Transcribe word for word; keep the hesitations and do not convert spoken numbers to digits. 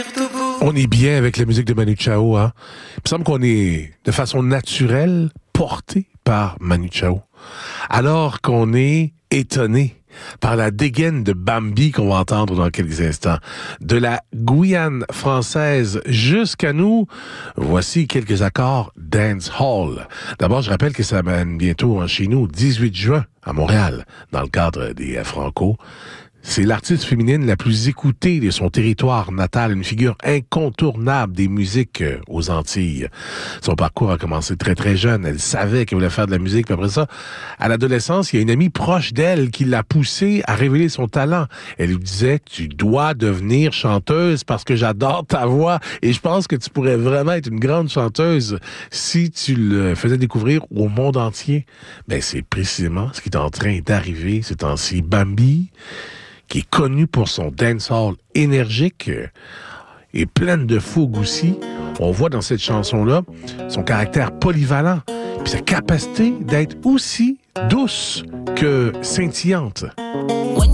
On est bien avec la musique de Manu Chao, hein? Il me semble qu'on est de façon naturelle porté par Manu Chao. Alors qu'on est étonné par la dégaine de Bambi qu'on va entendre dans quelques instants. De la Guyane française jusqu'à nous, voici quelques accords dancehall. D'abord, je rappelle que ça mène bientôt hein, chez nous, dix-huit juin, à Montréal, dans le cadre des euh, Franco. C'est l'artiste féminine la plus écoutée de son territoire natal, une figure incontournable des musiques aux Antilles. Son parcours a commencé très très jeune. Elle savait qu'elle voulait faire de la musique. Puis après ça, à l'adolescence, il y a une amie proche d'elle qui l'a poussée à révéler son talent. Elle lui disait, tu dois devenir chanteuse parce que j'adore ta voix et je pense que tu pourrais vraiment être une grande chanteuse si tu le faisais découvrir au monde entier. Ben, c'est précisément ce qui est en train d'arriver ces temps-ci. Bambi, qui est connu pour son dancehall énergique et pleine de fougue aussi. On voit dans cette chanson-là son caractère polyvalent puis sa capacité d'être aussi douce que scintillante.